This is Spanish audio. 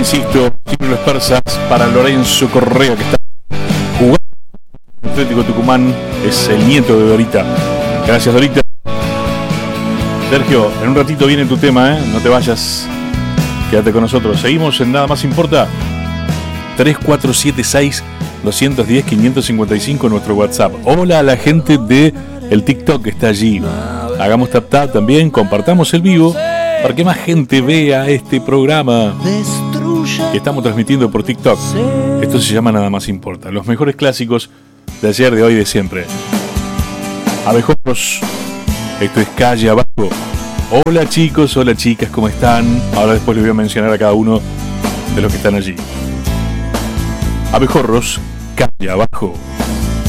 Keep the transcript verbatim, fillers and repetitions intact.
insisto, siempre los persas para Lorenzo Correa, que está jugando en Atlético Tucumán, es el nieto de Dorita. Gracias, Dorita. Sergio, en un ratito viene tu tema, ¿eh? No te vayas, quédate con nosotros. Seguimos en Nada Más Importa. Tres cuatro siete seis dos uno cero cinco cinco cinco nuestro WhatsApp. Hola a la gente de el TikTok que está allí. Hagamos tap tap también, compartamos el vivo para que más gente vea este programa que estamos transmitiendo por TikTok. Esto se llama Nada Más Importa. Los mejores clásicos de ayer, de hoy y de siempre. Abejorros, esto es Calle Abajo. Hola chicos, hola chicas, ¿cómo están? Ahora después les voy a mencionar a cada uno de los que están allí. Abejorros, Calle Abajo.